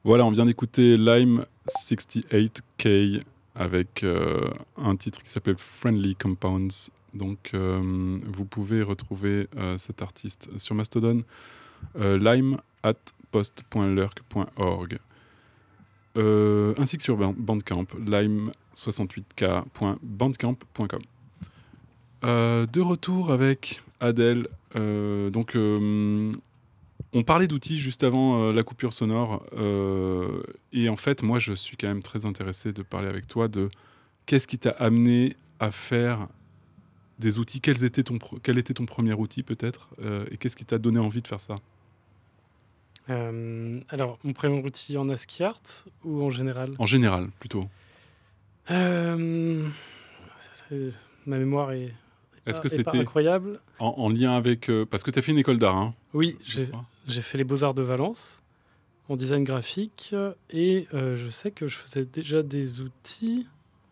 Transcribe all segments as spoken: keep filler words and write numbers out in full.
Voilà, on vient d'écouter Lime soixante-huit K avec euh, un titre qui s'appelle Friendly Compounds. Donc, euh, vous pouvez retrouver euh, cet artiste sur Mastodon, euh, lime at post point lurk point org, euh, ainsi que sur Bandcamp, lime soixante-huit k point bandcamp point com. Euh, de retour avec Adèle. Euh, donc, euh, on parlait d'outils juste avant euh, la coupure sonore. Euh, et en fait, moi, je suis quand même très intéressé de parler avec toi de qu'est-ce qui t'a amené à faire des outils. Quels étaient ton pro- quel était ton premier outil, peut-être euh, et qu'est-ce qui t'a donné envie de faire ça? Euh, alors, mon premier outil en ASCII Art ou en général? En général, plutôt. Euh, ça- ça- Ma mémoire est, est Est-ce pas, que est pas c'était incroyable. en, en lien avec... euh, parce que tu as fait une école d'art, hein, Oui, je j'ai crois. j'ai fait les Beaux-Arts de Valence en design graphique euh, et euh, je sais que je faisais déjà des outils.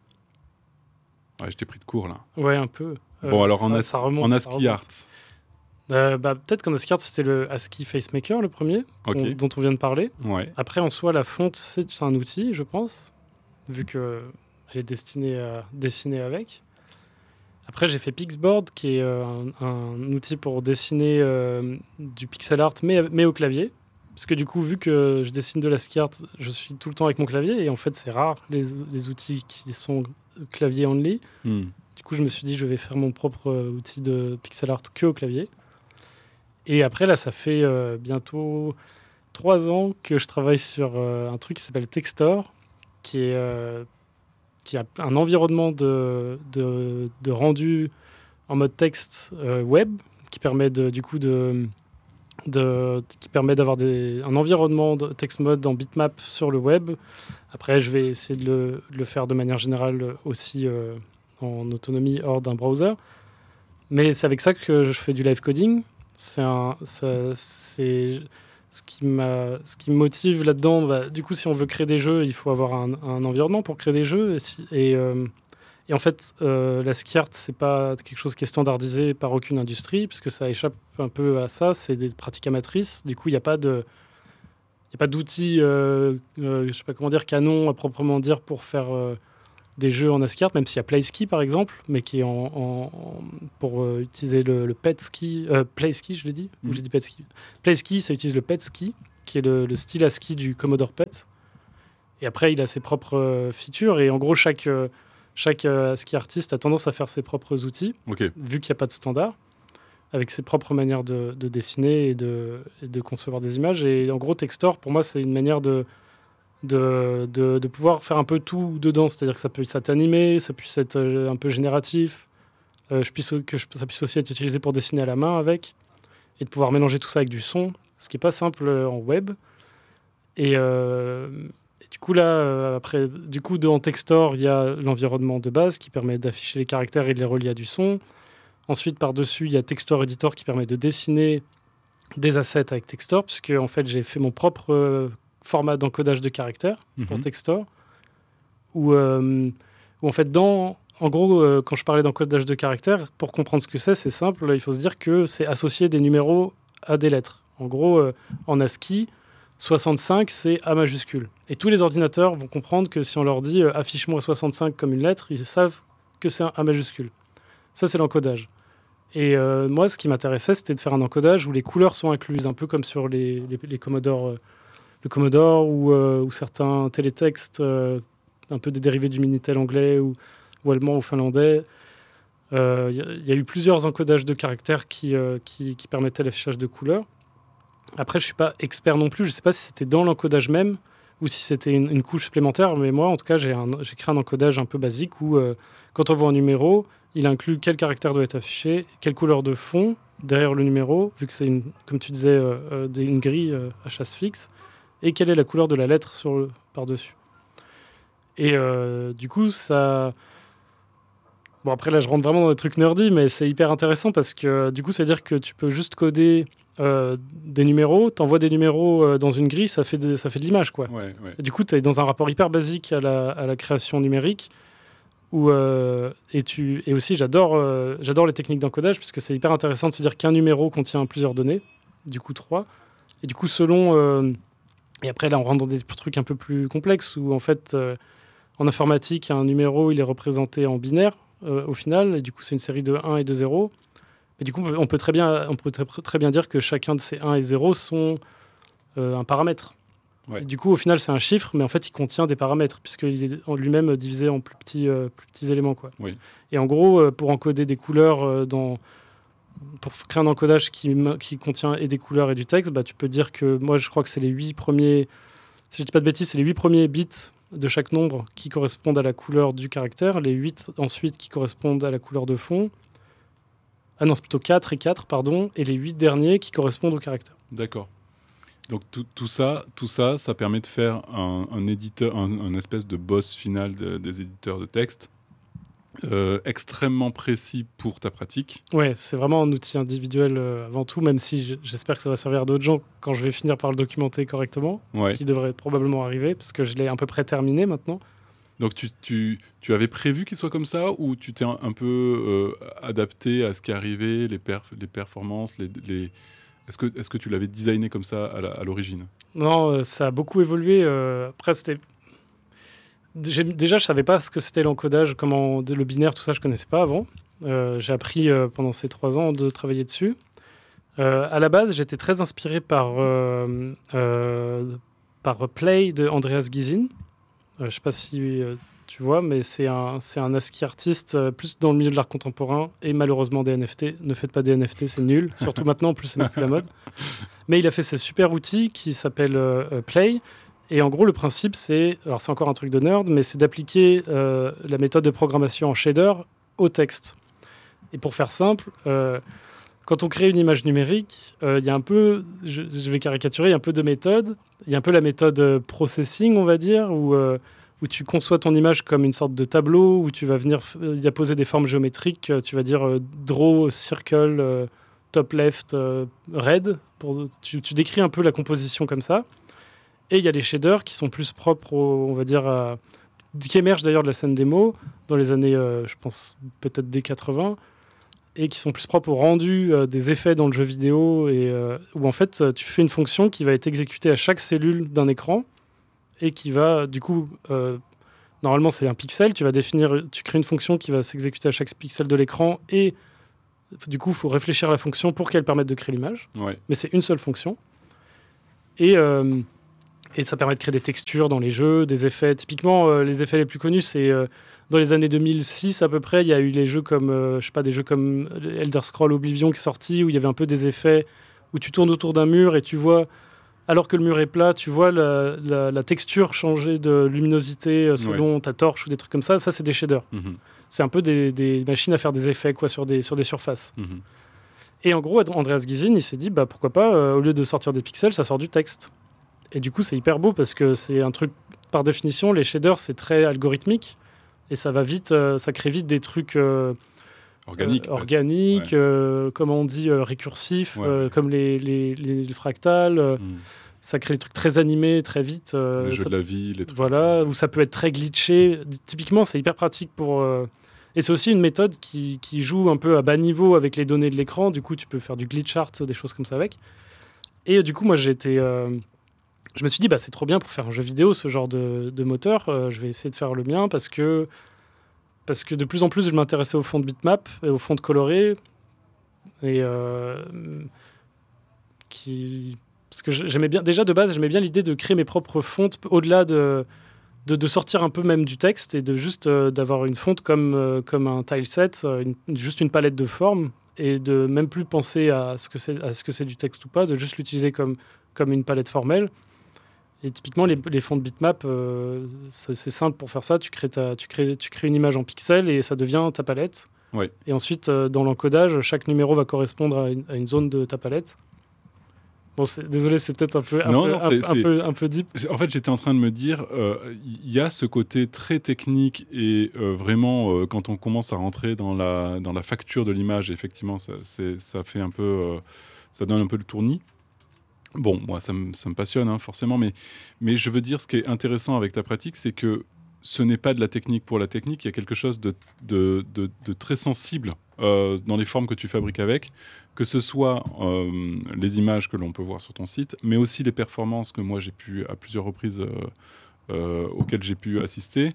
Ouais, je t'ai pris de court, là. Ouais, un peu. Bon, Euh, alors en, ça, as- ça remonte. en ça ASCII remonte. Art. Euh, bah, peut-être qu'en ASCII Art, c'était le ASCII FaceMaker, le premier, Ok. on- dont on vient de parler. Ouais. Après, en soi, la fonte, c'est un outil, je pense, vu qu'elle est destinée à dessiner avec. Après, j'ai fait Pixboard, qui est euh, un, un outil pour dessiner euh, du pixel art, mais, mais au clavier. Parce que du coup, vu que je dessine de la ski art, je suis tout le temps avec mon clavier. Et en fait, c'est rare, les, les outils qui sont clavier only. Hmm. Du coup, je me suis dit, je vais faire mon propre euh, outil de pixel art que au clavier. Et après, là, ça fait euh, bientôt trois ans que je travaille sur euh, un truc qui s'appelle Textor, qui est... euh, qui a un environnement de, de, de rendu en mode texte euh, web qui permet de, du coup de, de qui permet d'avoir des, un environnement de text mode en bitmap sur le web. Après, je vais essayer de le, de le faire de manière générale aussi euh, en autonomie hors d'un browser. Mais c'est avec ça que je fais du live coding. C'est un, ça, c'est ce qui m'a, ce qui me motive là-dedans. Bah, du coup, si on veut créer des jeux, il faut avoir un, un environnement pour créer des jeux. Et, si, et, euh, et en fait, euh, la ski art, c'est pas quelque chose qui est standardisé par aucune industrie, puisque ça échappe un peu à ça. C'est des pratiques amatrices. Du coup, il n'y a pas de, il y a pas d'outils, euh, euh, je sais pas comment dire, canon à proprement dire pour faire euh, des jeux en ASCII art, même s'il y a PlaySki par exemple, mais qui est en, en- en- pour euh, utiliser le, le PetSki, euh, PlaySki, je l'ai dit, Mhm. ou j'ai dit PetSki. PlaySki, ça utilise le PetSki, qui est le, le style ASCII du Commodore Pet. Et après, il a ses propres euh, features, et en gros, chaque, euh, chaque euh, ASCII artiste a tendance à faire ses propres outils, Ok. vu qu'il n'y a pas de standard, avec ses propres manières de, de dessiner et de, et de concevoir des images. Et en gros, Textor, pour moi, c'est une manière de de, de, de pouvoir faire un peu tout dedans. C'est-à-dire que ça puisse être animé, ça puisse être euh, un peu génératif, euh, je puisse, que je- ça puisse aussi être utilisé pour dessiner à la main avec, et de pouvoir mélanger tout ça avec du son, ce qui n'est pas simple euh, en web. Et, euh, et du coup, là, euh, après, du coup, dans Textor, il y a l'environnement de base qui permet d'afficher les caractères et de les relier à du son. Ensuite, par-dessus, il y a Textor Editor qui permet de dessiner des assets avec Textor, puisque en fait, j'ai fait mon propre euh, format d'encodage de caractères pour Mhm. Textor, où, euh, où en fait, dans, en gros, euh, quand je parlais d'encodage de caractères, pour comprendre ce que c'est, c'est simple, il faut se dire que c'est associer des numéros à des lettres. En gros, euh, en ASCII, soixante-cinq, c'est A majuscule. Et tous les ordinateurs vont comprendre que si on leur dit euh, affiche-moi soixante-cinq comme une lettre, ils savent que c'est un A majuscule. Ça, c'est l'encodage. Et euh, moi, ce qui m'intéressait, c'était de faire un encodage où les couleurs sont incluses, un peu comme sur les, les, les Commodore, euh, le Commodore ou, euh, ou certains télétextes, euh, un peu des dérivés du Minitel anglais ou, ou allemand ou finlandais. Il euh, y, y a eu plusieurs encodages de caractères qui, euh, qui, qui permettaient l'affichage de couleurs. Après, je ne suis pas expert non plus. Je ne sais pas si c'était dans l'encodage même ou si c'était une, une couche supplémentaire. Mais moi, en tout cas, j'ai, un, j'ai créé un encodage un peu basique où, euh, quand on voit un numéro, il inclut quel caractère doit être affiché, quelle couleur de fond derrière le numéro, vu que c'est, une, comme tu disais, euh, euh, une grille euh, à chasse fixe, et quelle est la couleur de la lettre sur le, par-dessus. Et euh, du coup, ça... Bon, après, là, je rentre vraiment dans des trucs nerdy, mais c'est hyper intéressant parce que, du coup, ça veut dire que tu peux juste coder euh, des numéros, t'envoies des numéros euh, dans une grille, ça fait de, ça fait de l'image, quoi. Ouais, ouais. Et du coup, tu es dans un rapport hyper basique à la, à la création numérique. Où, euh, et, tu, et aussi, j'adore, euh, j'adore les techniques d'encodage parce que c'est hyper intéressant de se dire qu'un numéro contient plusieurs données, du coup trois. Et du coup, selon, euh, Et après, là, on rentre dans des trucs un peu plus complexes où, en fait, euh, en informatique, un numéro, il est représenté en binaire euh, au final. Et du coup, c'est une série de un et de zéro. Mais du coup, on peut très bien, on peut très, très bien dire que chacun de ces un et zéro sont euh, un paramètre. Ouais. Et du coup, au final, c'est un chiffre, mais en fait, il contient des paramètres, puisqu'il est en lui-même divisé en plus petits, euh, plus petits éléments, quoi. Oui. Et en gros, euh, pour encoder des couleurs, euh, dans... pour créer un encodage qui, qui contient et des couleurs et du texte, bah, tu peux dire que moi, je crois que c'est les huit premiers, si je ne dis pas de bêtises, c'est les huit premiers bits de chaque nombre qui correspondent à la couleur du caractère, les huit ensuite qui correspondent à la couleur de fond. Ah non, c'est plutôt quatre et quatre, pardon, et les huit derniers qui correspondent au caractère. D'accord. Donc tout, tout ça, tout ça, ça permet de faire un, un éditeur, un, un espèce de boss final de, des éditeurs de texte, euh, extrêmement précis pour ta pratique. Ouais, c'est vraiment un outil individuel euh, avant tout, même si j'espère que ça va servir à d'autres gens quand je vais finir par le documenter correctement, Ouais. ce qui devrait probablement arriver, parce que je l'ai à peu près terminé maintenant. Donc tu, tu, tu avais prévu qu'il soit comme ça, ou tu t'es un, un peu euh, adapté à ce qui arrivait, les, perf, les performances, les... les... Est-ce que, est-ce que tu l'avais designé comme ça à, la, à l'origine ? Non, euh, ça a beaucoup évolué. Euh, après, c'était... J'ai, déjà, je ne savais pas ce que c'était l'encodage, comment le binaire, tout ça, je ne connaissais pas avant. Euh, j'ai appris euh, pendant ces trois ans de travailler dessus. Euh, à la base, j'étais très inspiré par, euh, euh, par Play de Andreas Gysin. Euh, je ne sais pas si euh, tu vois, mais c'est un, c'est un ASCII artiste euh, plus dans le milieu de l'art contemporain et malheureusement des N F T. Ne faites pas des N F T, c'est nul. Surtout maintenant, en plus, c'est même plus la mode. Mais il a fait ce super outil qui s'appelle euh, Play. Et en gros, le principe, c'est, alors c'est encore un truc de nerd, mais c'est d'appliquer euh, la méthode de programmation en shader au texte. Et pour faire simple, euh, quand on crée une image numérique, il euh, y a un peu, je, je vais caricaturer, il y a un peu de méthode. Il y a un peu la méthode euh, processing, on va dire, où, euh, où tu conçois ton image comme une sorte de tableau, où tu vas venir y a poser des formes géométriques. Tu vas dire euh, draw, circle, euh, top left, euh, red. Pour, tu, tu décris un peu la composition comme ça. Et il y a les shaders qui sont plus propres, au, on va dire, à, qui émergent d'ailleurs de la scène démo dans les années, euh, je pense, peut-être dès quatre-vingts, et qui sont plus propres au rendu euh, des effets dans le jeu vidéo, et, euh, où en fait, tu fais une fonction qui va être exécutée à chaque cellule d'un écran, et qui va, du coup, euh, normalement c'est un pixel, tu vas définir, tu crées une fonction qui va s'exécuter à chaque pixel de l'écran, et du coup, il faut réfléchir à la fonction pour qu'elle permette de créer l'image. Ouais. Mais c'est une seule fonction. Et... Euh, Et ça permet de créer des textures dans les jeux, des effets. Typiquement, euh, les effets les plus connus, c'est euh, dans les années deux mille six à peu près, il y a eu les jeux comme, euh, je sais pas, des jeux comme Elder Scrolls Oblivion qui est sorti, où il y avait un peu des effets où tu tournes autour d'un mur et tu vois, alors que le mur est plat, tu vois la, la, la texture changer de luminosité euh, selon ouais. ta torche ou des trucs comme ça. Ça, c'est des shaders. Mm-hmm. C'est un peu des, des machines à faire des effets quoi, sur, des, sur des surfaces. Mm-hmm. Et en gros, Andreas Gysin, il s'est dit, bah, pourquoi pas, euh, au lieu de sortir des pixels, ça sort du texte. Et du coup, c'est hyper beau parce que c'est un truc, par définition, les shaders, c'est très algorithmique. Et ça va vite, euh, ça crée vite des trucs euh, organiques, euh, organiques ouais. euh, comment on dit, euh, récursifs, ouais. euh, comme les, les, les, les fractales. Euh, mm. Ça crée des trucs très animés, très vite. Euh, les jeux ça, de la vie, les trucs voilà, où ça peut être très glitché. Typiquement, c'est hyper pratique pour... Euh, et c'est aussi une méthode qui, qui joue un peu à bas niveau avec les données de l'écran. Du coup, tu peux faire du glitch art, des choses comme ça avec. Et du coup, moi, j'ai été... Euh, Je me suis dit, bah, c'est trop bien pour faire un jeu vidéo, ce genre de, de moteur. Euh, je vais essayer de faire le mien parce que, parce que de plus en plus, je m'intéressais au fond de bitmap et au fond de coloré. Et euh, qui, parce que j'aimais bien, déjà de base, j'aimais bien l'idée de créer mes propres fontes au-delà de, de, de sortir un peu même du texte et de juste euh, d'avoir une fonte comme, euh, comme un tileset, une, juste une palette de formes et de même plus penser à ce que c'est, à ce que c'est du texte ou pas, de juste l'utiliser comme, comme une palette formelle. Et typiquement, les, les fonds de bitmap, euh, c'est, c'est simple pour faire ça. Tu crées, ta, tu, crées, tu crées une image en pixels et ça devient ta palette. Ouais. Et ensuite, euh, dans l'encodage, chaque numéro va correspondre à une, à une zone de ta palette. Bon, c'est, désolé, c'est peut-être un peu, un, non, peu, non, un, c'est, un, c'est... peu, un peu deep. En fait, j'étais en train de me dire, il euh, y a ce côté très technique et euh, vraiment, euh, quand on commence à rentrer dans la, dans la facture de l'image, effectivement, ça, c'est, ça fait un peu... Euh, ça donne un peu le tournis. Bon, moi, ça me, ça me passionne, hein, forcément, mais, mais je veux dire, ce qui est intéressant avec ta pratique, c'est que ce n'est pas de la technique pour la technique, il y a quelque chose de, de, de, de très sensible euh, dans les formes que tu fabriques avec, que ce soit euh, les images que l'on peut voir sur ton site, mais aussi les performances que moi j'ai pu, à plusieurs reprises, euh, euh, auxquelles j'ai pu assister,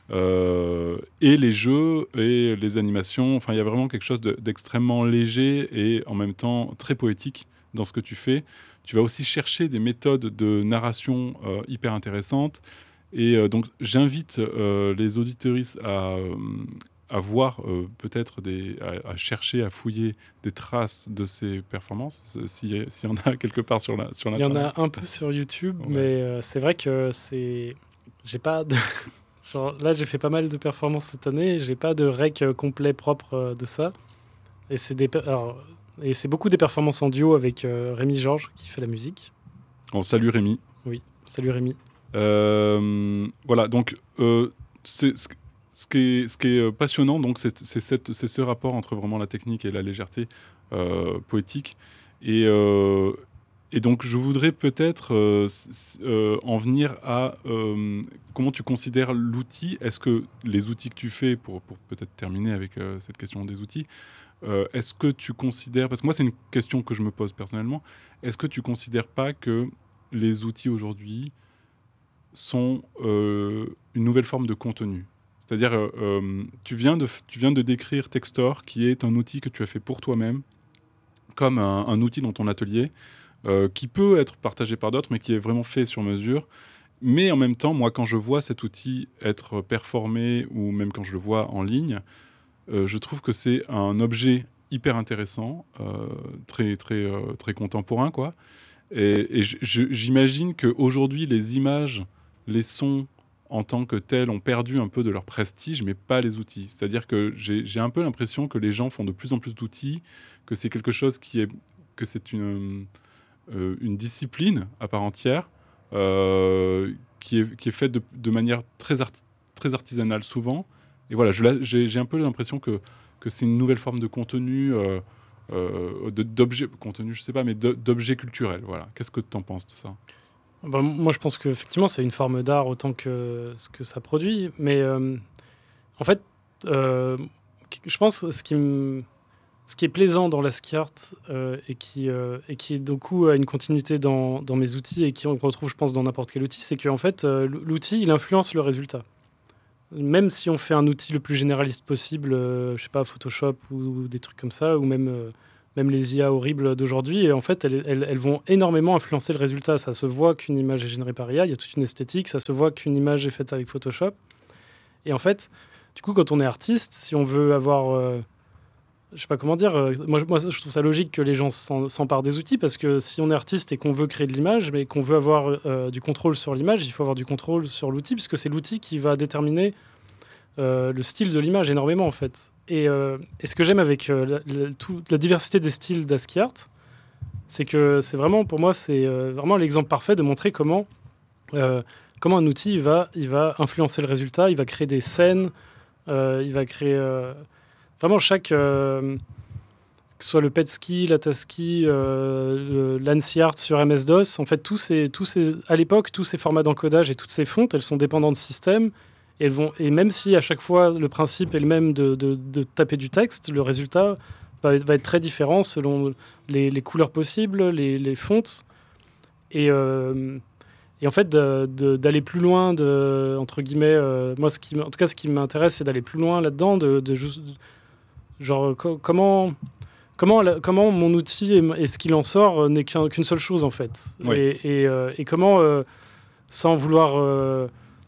euh, et les jeux et les animations. Enfin, il y a vraiment quelque chose de, d'extrêmement léger et en même temps très poétique dans ce que tu fais. Tu vas aussi chercher des méthodes de narration euh, hyper intéressantes. Et euh, donc, j'invite euh, les auditeuristes à, euh, à voir euh, peut-être, des, à, à chercher, à fouiller des traces de ces performances, s'il y, s'il y en a quelque part sur, la, sur Il y en l'Internet. a un peu sur YouTube, Ouais. mais euh, c'est vrai que c'est... J'ai pas de... Genre, là, j'ai fait pas mal de performances cette année, j'ai pas de rec euh, complet propre euh, de ça. Et c'est des... per- Alors, et c'est beaucoup des performances en duo avec euh, Rémi Georges qui fait la musique. On salue Rémi. Oui, salut Rémi. Euh, voilà, donc euh, c'est, ce, ce, qui est, ce qui est euh, passionnant, donc, c'est, c'est, cette, c'est ce rapport entre vraiment la technique et la légèreté euh, poétique. Et, euh, et donc, je voudrais peut-être euh, s- euh, en venir à euh, comment tu considères l'outil. Est-ce que les outils que tu fais, pour, pour peut-être terminer avec euh, cette question des outils, euh, est-ce que tu considères, parce que moi c'est une question que je me pose personnellement, est-ce que tu considères pas que les outils aujourd'hui sont euh, une nouvelle forme de contenu. C'est-à-dire, euh, euh, tu, viens de, tu viens de décrire Textor, qui est un outil que tu as fait pour toi-même, comme un, un outil dans ton atelier, euh, qui peut être partagé par d'autres, mais qui est vraiment fait sur mesure. Mais en même temps, moi, quand je vois cet outil être performé, ou même quand je le vois en ligne, euh, je trouve que c'est un objet hyper intéressant, euh, très, très, euh, très contemporain, quoi. Et, et j- je- j'imagine qu'aujourd'hui, les images, les sons en tant que tels ont perdu un peu de leur prestige, mais pas les outils. C'est-à-dire que j'ai j'ai un peu l'impression que les gens font de plus en plus d'outils, que c'est quelque chose qui est, que c'est une, euh, une discipline à part entière, euh, qui est, qui est faite de, de manière très, arti- très artisanale souvent. Et voilà, je la- j'ai j'ai un peu l'impression que, que c'est une nouvelle forme de contenu, euh, euh, de- d'objet, contenu, je sais pas, mais de- d'objet culturel. Voilà. Qu'est-ce que tu en penses de ça? Bah, moi, je pense qu'effectivement, c'est une forme d'art autant que ce que ça produit. Mais euh, en fait, euh, je pense que ce qui, me- ce qui est plaisant dans la ski art euh, et, qui, euh, et qui, du coup, a une continuité dans, dans mes outils et qui on retrouve, je pense, dans n'importe quel outil, c'est qu'en fait, euh, l'outil, il influence le résultat. Même si on fait un outil le plus généraliste possible, euh, je sais pas, Photoshop ou des trucs comme ça, ou même, euh, même les I A horribles d'aujourd'hui, et en fait, elles, elles- elles vont énormément influencer le résultat. Ça se voit qu'une image est générée par I A, il y a toute une esthétique, ça se voit qu'une image est faite avec Photoshop. Et en fait, du coup, quand on est artiste, si on veut avoir... euh, je sais pas comment dire, euh, moi, moi je trouve ça logique que les gens s'en- s'emparent des outils, parce que si on est artiste et qu'on veut créer de l'image, mais qu'on veut avoir euh, du contrôle sur l'image, il faut avoir du contrôle sur l'outil, puisque c'est l'outil qui va déterminer euh, le style de l'image énormément en fait. Et, euh, et ce que j'aime avec euh, la, la- tout- la diversité des styles d'ASCII Art, c'est que c'est vraiment, pour moi, c'est euh, vraiment l'exemple parfait de montrer comment, euh, comment un outil il va, il va influencer le résultat, il va créer des scènes, euh, il va créer euh, vraiment chaque, euh, que ce soit le Petski, la Tasky, euh, le- l'ANSI Art sur M S DOS, en fait, tous ces, tous ces, à l'époque, tous ces formats d'encodage et toutes ces fontes, elles sont dépendantes de systèmes. Et, elles vont, et même si à chaque fois le principe est le même de, de- de taper du texte, le résultat va, être- va être très différent selon les, les couleurs possibles, les, les fontes. Et, euh, et en fait, de- de- d'aller plus loin, de, entre guillemets, euh, moi, ce qui, m- en tout cas, ce qui m'intéresse, c'est d'aller plus loin là-dedans, de, de juste, genre, co- comment. Comment, la- comment mon outil et, et ce qu'il en sort euh, n'est qu'un- qu'une seule chose en fait. Oui. Et, et, euh, et comment, euh, sans vouloir... euh,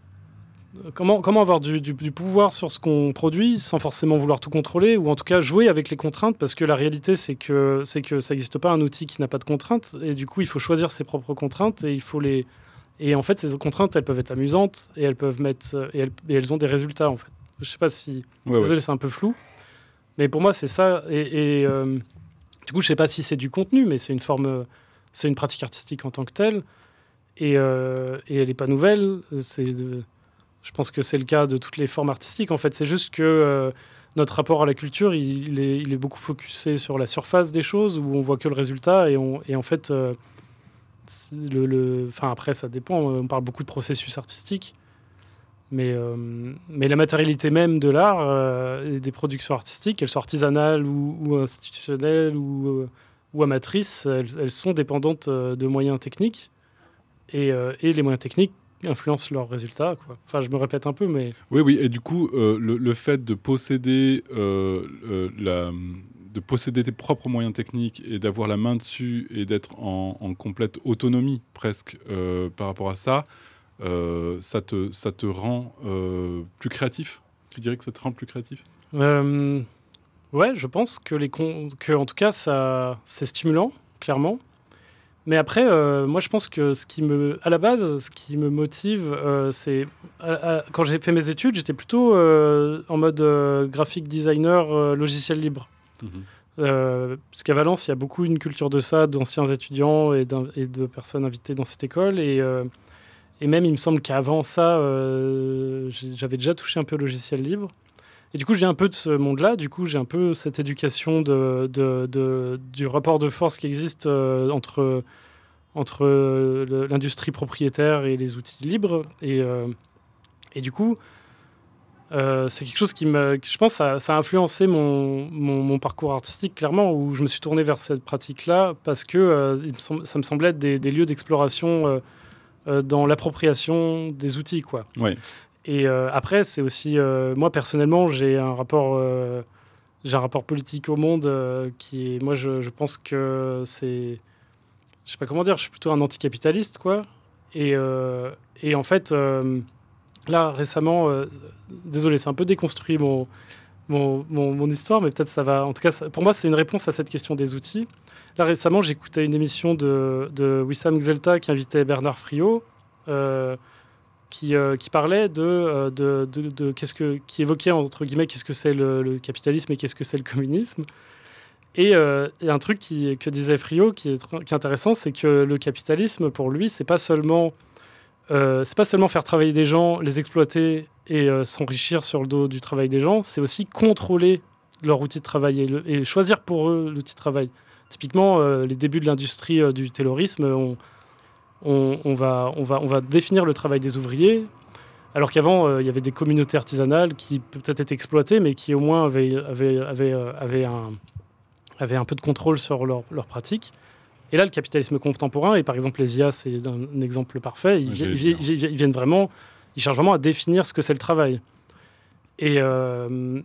comment, comment avoir du, du- du pouvoir sur ce qu'on produit sans forcément vouloir tout contrôler, ou en tout cas jouer avec les contraintes, parce que la réalité c'est que, c'est que ça n'existe pas un outil qui n'a pas de contraintes, et du coup il faut choisir ses propres contraintes, et il faut les... Et en fait ces contraintes elles peuvent être amusantes, et elles peuvent mettre... Et elles, et elles ont des résultats en fait. Je sais pas si... Ouais, ouais. Désolé, c'est un peu flou. Mais pour moi, c'est ça. Et, et, euh, du coup, je sais pas si c'est du contenu, mais c'est une forme, euh, c'est une pratique artistique en tant que telle. Et, euh, et elle n'est pas nouvelle. C'est, de- je pense que c'est le cas de toutes les formes artistiques. En fait, c'est juste que euh, notre rapport à la culture, il, il est, il est beaucoup focusé sur la surface des choses, où on voit que le résultat. Et, on, et en fait, euh, c'est le, le, enfin après, ça dépend. On parle beaucoup de processus artistiques. Mais, euh, mais la matérialité même de l'art euh, et des productions artistiques, qu'elles soient artisanales ou, ou institutionnelles ou, euh, ou amatrices, elles, elles sont dépendantes euh, de moyens techniques. Et, euh, et les moyens techniques influencent leurs résultats, quoi. Enfin, je me répète un peu, mais... Oui, oui, et du coup, euh, le, le fait de posséder, euh, euh, la, de posséder tes propres moyens techniques et d'avoir la main dessus et d'être en, en complète autonomie presque euh, par rapport à ça, euh, ça, te, ça te rend euh, plus créatif. Tu dirais que ça te rend plus créatif ? euh, Ouais, je pense que, les con... que en tout cas, ça... c'est stimulant, clairement. Mais après, euh, moi, je pense que ce qui me, à la base, ce qui me motive, euh, c'est à, à, quand j'ai fait mes études, j'étais plutôt euh, en mode euh, graphic designer euh, logiciel libre. Mmh. Euh, parce qu'à Valence, il y a beaucoup une culture de ça, d'anciens étudiants et, et de personnes invitées dans cette école. Et, euh, et même, il me semble qu'avant ça, euh, j'avais déjà touché un peu au logiciel libre. Et du coup, j'ai un peu de ce monde-là. Du coup, j'ai un peu cette éducation de, de, de, du rapport de force qui existe euh, entre, entre le, l'industrie propriétaire et les outils libres. Et, euh, et du coup, euh, c'est quelque chose qui me... Je pense que ça, ça a influencé mon, mon, mon parcours artistique, clairement, où je me suis tourné vers cette pratique-là parce que euh, il me semble, ça me semblait être des, des lieux d'exploration euh, euh, dans l'appropriation des outils, quoi. Ouais. Et euh, après, c'est aussi... Euh, moi, personnellement, j'ai un rapport, euh, j'ai un rapport politique au monde euh, qui est... Moi, je, je pense que c'est... Je sais pas comment dire, je suis plutôt un anticapitaliste, quoi. Et, euh, et en fait, euh, là, récemment... Euh, désolé, c'est un peu déconstruit mon, mon, mon, mon histoire, mais peut-être ça va... En tout cas, ça, pour moi, c'est une réponse à cette question des outils. Là, récemment, j'écoutais une émission de, de Wissam Gzelta qui invitait Bernard Friot, euh, Qui, euh, qui parlait de, euh, de, de, de qu'est-ce que, qui évoquait entre guillemets qu'est-ce que c'est le, le capitalisme et qu'est-ce que c'est le communisme. Et, euh, et un truc qui, que disait Friot qui est, qui est intéressant, c'est que le capitalisme pour lui, c'est pas seulement euh, c'est pas seulement faire travailler des gens, les exploiter et euh, s'enrichir sur le dos du travail des gens, c'est aussi contrôler leur outil de travail et, le, et choisir pour eux l'outil de travail. Typiquement, euh, les débuts de l'industrie euh, du taylorisme ont On, on, va, on, va, on va définir le travail des ouvriers, alors qu'avant, il euh, y avait des communautés artisanales qui peut-être étaient exploitées, mais qui au moins avaient, avaient, avaient, euh, avaient, un, avaient un peu de contrôle sur leurs leur pratiques. Et là, le capitalisme contemporain, et par exemple les I A, c'est un, un exemple parfait, ils, vi- ils, ils, ils viennent vraiment, ils cherchent vraiment à définir ce que c'est le travail. Et, euh,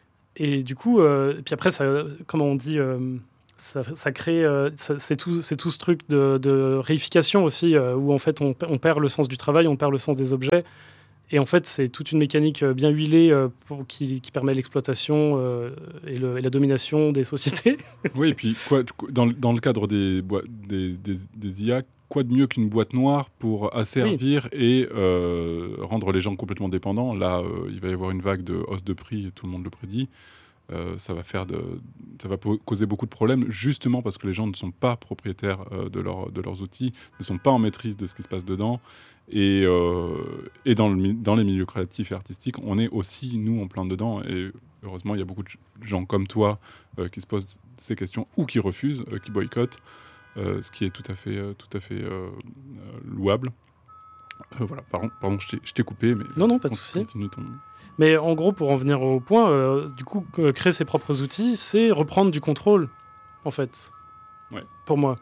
et du coup, euh, puis après, ça, comment on dit... Euh, Ça, ça crée, euh, ça, c'est, tout, c'est tout ce truc de, de réification aussi, euh, où en fait on, on perd le sens du travail, on perd le sens des objets. Et en fait, c'est toute une mécanique bien huilée euh, pour, qui, qui permet l'exploitation euh, et, le, et la domination des sociétés. Oui, et puis quoi, dans, dans le cadre des, boi- des, des, des I A, quoi de mieux qu'une boîte noire pour asservir oui. et euh, rendre les gens complètement dépendants. Là, euh, il va y avoir une vague de hausse de prix, tout le monde le prédit. Euh, ça va faire de, ça va po- causer beaucoup de problèmes justement parce que les gens ne sont pas propriétaires euh, de, leur, de leurs outils, ne sont pas en maîtrise de ce qui se passe dedans et, euh, et dans, le, dans les milieux créatifs et artistiques on est aussi nous en plein dedans et heureusement il y a beaucoup de gens comme toi euh, qui se posent ces questions ou qui refusent, euh, qui boycottent, euh, ce qui est tout à fait, euh, tout à fait euh, louable. Euh, voilà, pardon, pardon je, t'ai, je t'ai coupé mais non non pas de souci. Continue ton... Mais en gros, pour en venir au point, euh, du coup, euh, créer ses propres outils, c'est reprendre du contrôle, en fait, ouais. pour moi.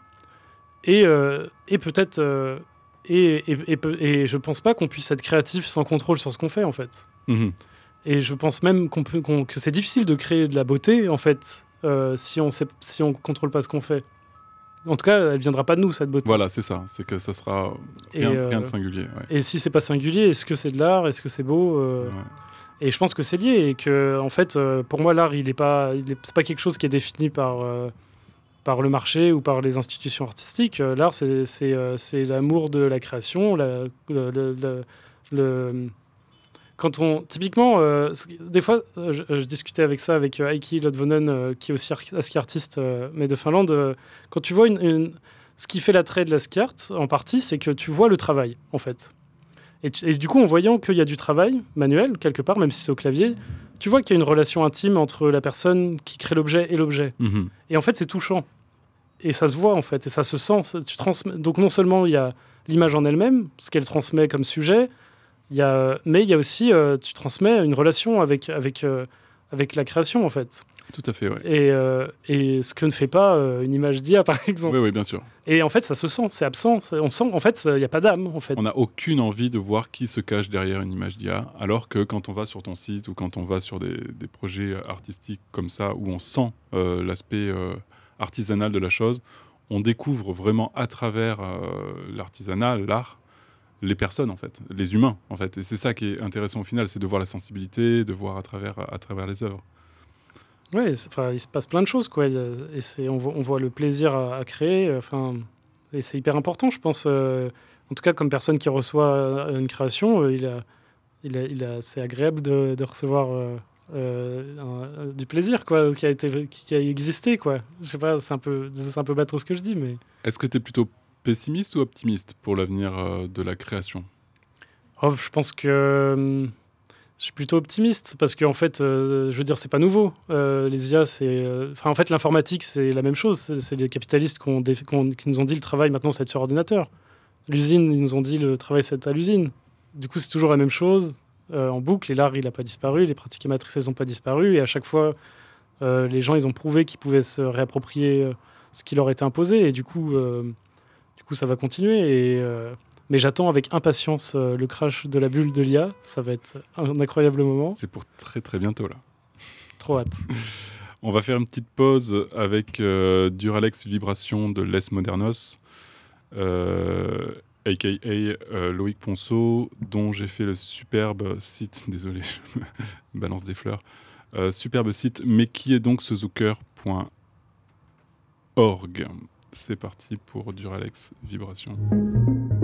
Et, euh, et peut-être... Euh, et, et, et, et je pense pas qu'on puisse être créatif sans contrôle sur ce qu'on fait, en fait. Mmh. Et je pense même qu'on peut, qu'on, que c'est difficile de créer de la beauté, en fait, euh, si on sait, si on contrôle pas ce qu'on fait. En tout cas, elle viendra pas de nous, cette beauté. Voilà, c'est ça. C'est que ça sera rien, et, euh, rien de singulier. Ouais. Et si c'est pas singulier, est-ce que c'est de l'art ? Est-ce que c'est beau ? euh... ouais. Et je pense que c'est lié et que, en fait, euh, pour moi, l'art, il est pas, il est, c'est pas quelque chose qui est défini par, euh, par le marché ou par les institutions artistiques. Euh, l'art, c'est, c'est, euh, c'est l'amour de la création. La, le, le, le, le... Quand on, typiquement, euh, des fois, euh, je, je discutais avec ça avec euh, Heikki Lodvonen, euh, qui est aussi ASCII artiste, euh, mais de Finlande. Euh, quand tu vois une, une... ce qui fait l'attrait de l'ASCII art, en partie, c'est que tu vois le travail, en fait. Et, tu, et du coup, en voyant qu'il y a du travail manuel, quelque part, même si c'est au clavier, tu vois qu'il y a une relation intime entre la personne qui crée l'objet et l'objet. Mmh. Et en fait, c'est touchant. Et ça se voit, en fait, et ça se sent. Ça, tu transmets... Donc non seulement il y a l'image en elle-même, ce qu'elle transmet comme sujet, Il y a, mais il y a aussi, euh, tu transmets une relation avec, avec, euh, avec la création, en fait. Tout à fait, ouais. Et, euh, et ce que ne fait pas euh, une image d'I A, par exemple. Oui, oui, bien sûr. Et en fait, ça se sent, c'est absent. C'est- on sent, en fait, il n'y a pas d'âme, en fait. On n'a aucune envie de voir qui se cache derrière une image d'I A, alors que quand on va sur ton site ou quand on va sur des, des projets artistiques comme ça, où on sent euh, l'aspect euh, artisanal de la chose, on découvre vraiment à travers euh, l'artisanat, l'art, les personnes, en fait, les humains, en fait. Et c'est ça qui est intéressant au final, c'est de voir la sensibilité, de voir à travers, à travers les œuvres. Ouais, enfin, il se passe plein de choses, quoi. Il y a- Et c'est, on, voit, on voit le plaisir à, à créer. Enfin, et c'est hyper important, je pense. euh, en tout cas, comme personne qui reçoit euh, une création, euh, il a, il a, il a, c'est agréable de, de recevoir euh, euh, un- un- du plaisir, quoi, qui a été, qui a existé, quoi. Je sais pas, c'est un peu, c'est un peu bateau ce que je dis, mais. Est-ce que tu es plutôt pessimiste ou optimiste pour l'avenir euh, de la création ? Oh, je pense que euh, je suis plutôt optimiste parce qu'en fait, euh, je veux dire, c'est pas nouveau. Euh, les I A, c'est, euh, enfin, en fait, l'informatique, c'est la même chose. C'est, c'est les capitalistes qu'on dé- qu'on- qui nous ont dit le travail maintenant, ça va être sur ordinateur. L'usine, ils nous ont dit le travail, c'est à l'usine. Du coup, c'est toujours la même chose euh, en boucle. Et l'art, il n'a pas disparu, les pratiques matricielles n'ont pas disparu. Et à chaque fois, euh, les gens, ils ont prouvé qu'ils pouvaient se réapproprier euh, ce qui leur était imposé. Et du coup, euh, du coup, ça va continuer. Et euh, mais j'attends avec impatience euh, le crash de la bulle de l'I A. Ça va être un incroyable moment. C'est pour très très bientôt, là. Trop hâte. On va faire une petite pause avec euh, Duralex Vibration de Les Modernos, euh, a k a. Euh, Loïc Ponceau, dont j'ai fait le superbe site, désolé, je me balance des fleurs, euh, superbe site, mais qui est donc ce zooker point org. C'est parti pour Duralex Vibration.